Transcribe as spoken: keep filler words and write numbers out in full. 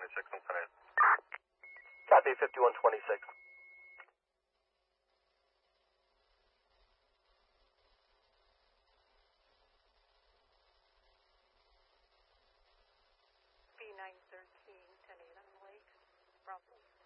twenty-six on ten eight. Copy, fifty-one twenty-six. B nine thirteen, ten eight on the lake. Bravo.